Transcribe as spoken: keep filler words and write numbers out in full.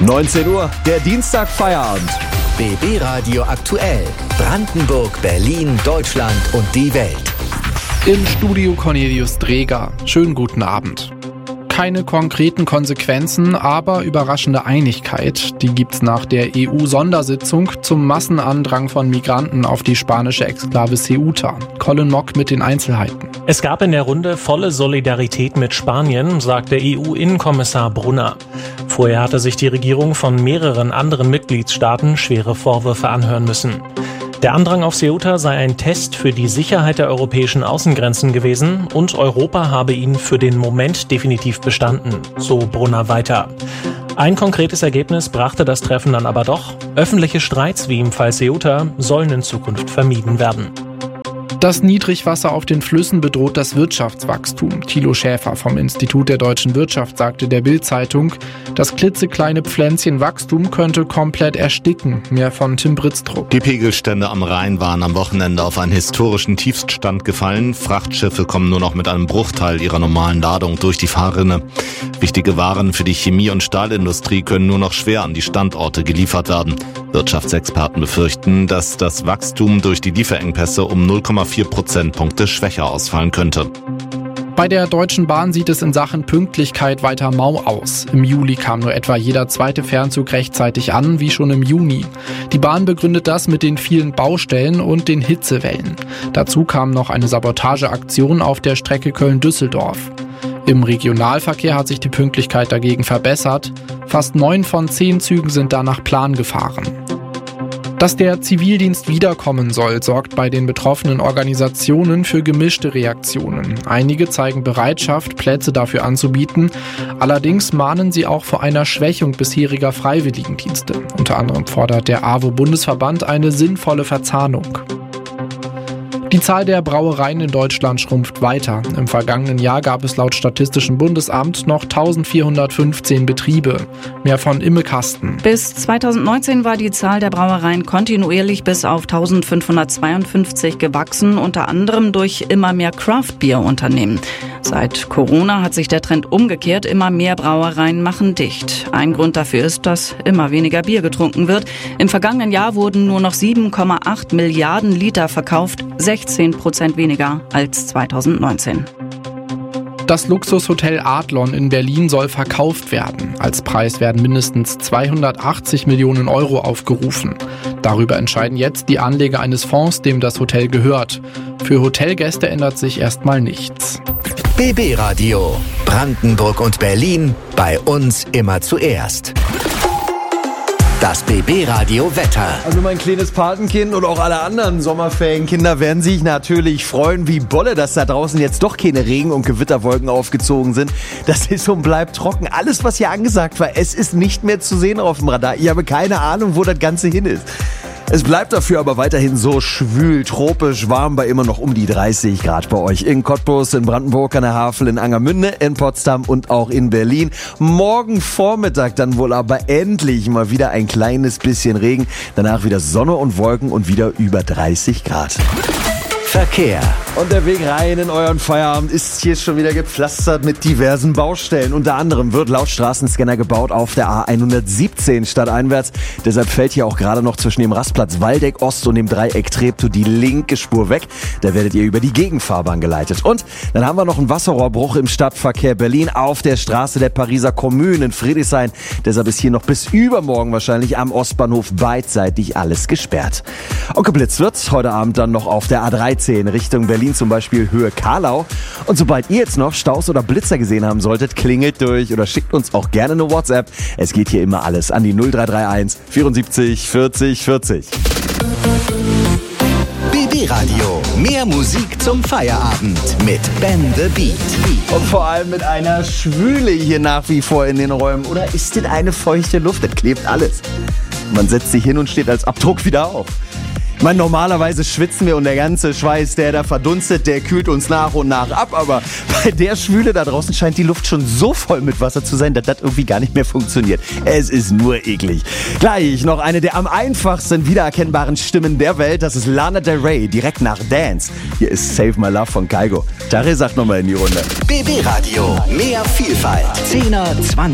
neunzehn Uhr, der Dienstag Feierabend. B B Radio aktuell. Brandenburg, Berlin, Deutschland und die Welt. Im Studio Cornelius Dreger. Schönen guten Abend. Keine konkreten Konsequenzen, aber überraschende Einigkeit. Die gibt's nach der E U-Sondersitzung zum Massenandrang von Migranten auf die spanische Exklave Ceuta. Colin Mock mit den Einzelheiten. Es gab in der Runde volle Solidarität mit Spanien, sagte E U-Innenkommissar Brunner. Vorher hatte sich die Regierung von mehreren anderen Mitgliedstaaten schwere Vorwürfe anhören müssen. Der Andrang auf Ceuta sei ein Test für die Sicherheit der europäischen Außengrenzen gewesen und Europa habe ihn für den Moment definitiv bestanden, so Brunner weiter. Ein konkretes Ergebnis brachte das Treffen dann aber doch. Öffentliche Streits wie im Fall Ceuta sollen in Zukunft vermieden werden. Das Niedrigwasser auf den Flüssen bedroht das Wirtschaftswachstum. Thilo Schäfer vom Institut der deutschen Wirtschaft sagte der Bild-Zeitung, das klitzekleine Pflänzchen Wachstum könnte komplett ersticken. Mehr von Tim Britztrup. Die Pegelstände am Rhein waren am Wochenende auf einen historischen Tiefststand gefallen. Frachtschiffe kommen nur noch mit einem Bruchteil ihrer normalen Ladung durch die Fahrrinne. Wichtige Waren für die Chemie- und Stahlindustrie können nur noch schwer an die Standorte geliefert werden. Wirtschaftsexperten befürchten, dass das Wachstum durch die Lieferengpässe um null Komma vier Prozentpunkte schwächer ausfallen könnte. Bei der Deutschen Bahn sieht es in Sachen Pünktlichkeit weiter mau aus. Im Juli kam nur etwa jeder zweite Fernzug rechtzeitig an, wie schon im Juni. Die Bahn begründet das mit den vielen Baustellen und den Hitzewellen. Dazu kam noch eine Sabotageaktion auf der Strecke Köln-Düsseldorf. Im Regionalverkehr hat sich die Pünktlichkeit dagegen verbessert. Fast neun von zehn Zügen sind da nach Plan gefahren. Dass der Zivildienst wiederkommen soll, sorgt bei den betroffenen Organisationen für gemischte Reaktionen. Einige zeigen Bereitschaft, Plätze dafür anzubieten. Allerdings mahnen sie auch vor einer Schwächung bisheriger Freiwilligendienste. Unter anderem fordert der A W O-Bundesverband eine sinnvolle Verzahnung. Die Zahl der Brauereien in Deutschland schrumpft weiter. Im vergangenen Jahr gab es laut Statistischem Bundesamt noch eintausendvierhundertfünfzehn Betriebe. Mehr von Imme Kasten. Bis zweitausendneunzehn war die Zahl der Brauereien kontinuierlich bis auf eintausendfünfhundertzweiundfünfzig gewachsen, unter anderem durch immer mehr Craft-Bier-Unternehmen. Seit Corona hat sich der Trend umgekehrt. Immer mehr Brauereien machen dicht. Ein Grund dafür ist, dass immer weniger Bier getrunken wird. Im vergangenen Jahr wurden nur noch sieben Komma acht Milliarden Liter verkauft, sechzehn Prozent weniger als zweitausendneunzehn. Das Luxushotel Adlon in Berlin soll verkauft werden. Als Preis werden mindestens zweihundertachtzig Millionen Euro aufgerufen. Darüber entscheiden jetzt die Anleger eines Fonds, dem das Hotel gehört. Für Hotelgäste ändert sich erstmal nichts. B B Radio. Brandenburg und Berlin. Bei uns immer zuerst. Das B B Radio Wetter. Also mein kleines Patenkind und auch alle anderen Sommerferienkinder werden sich natürlich freuen, wie Bolle, dass da draußen jetzt doch keine Regen- und Gewitterwolken aufgezogen sind. Das ist und bleibt trocken. Alles, was hier angesagt war, es ist nicht mehr zu sehen auf dem Radar. Ich habe keine Ahnung, wo das Ganze hin ist. Es bleibt dafür aber weiterhin so schwül, tropisch, warm bei immer noch um die dreißig Grad bei euch. In Cottbus, in Brandenburg an der Havel, in Angermünde, in Potsdam und auch in Berlin. Morgen Vormittag dann wohl aber endlich mal wieder ein kleines bisschen Regen. Danach wieder Sonne und Wolken und wieder über dreißig Grad. Verkehr. Und der Weg rein in euren Feierabend ist hier schon wieder gepflastert mit diversen Baustellen. Unter anderem wird laut Straßenscanner gebaut auf der A hundertsiebzehn stadteinwärts. Deshalb fällt hier auch gerade noch zwischen dem Rastplatz Waldeck Ost und dem Dreieck Treptow die linke Spur weg. Da werdet ihr über die Gegenfahrbahn geleitet. Und dann haben wir noch einen Wasserrohrbruch im Stadtverkehr Berlin auf der Straße der Pariser Kommune in Friedrichshain. Deshalb ist hier noch bis übermorgen wahrscheinlich am Ostbahnhof beidseitig alles gesperrt. Und geblitzt wird heute Abend dann noch auf der A dreizehn Richtung Berlin, zum Beispiel Höhe Karlau. Und sobald ihr jetzt noch Staus oder Blitzer gesehen haben solltet, klingelt durch oder schickt uns auch gerne eine WhatsApp. Es geht hier immer alles an die null drei drei eins vierundsiebzig vierzig vierzig. B B Radio. Mehr Musik zum Feierabend mit Ben the Beat. Und vor allem mit einer Schwüle hier nach wie vor in den Räumen. Oder ist denn eine feuchte Luft? Das klebt alles. Man setzt sich hin und steht als Abdruck wieder auf. Ich meine, normalerweise schwitzen wir und der ganze Schweiß, der da verdunstet, der kühlt uns nach und nach ab. Aber bei der Schwüle da draußen scheint die Luft schon so voll mit Wasser zu sein, dass das irgendwie gar nicht mehr funktioniert. Es ist nur eklig. Gleich noch eine der am einfachsten wiedererkennbaren Stimmen der Welt. Das ist Lana Del Rey, direkt nach Dance. Hier ist Save My Love von Kygo. Tare sagt nochmal in die Runde. B B Radio. Mehr Vielfalt. Zehner, zwanziger.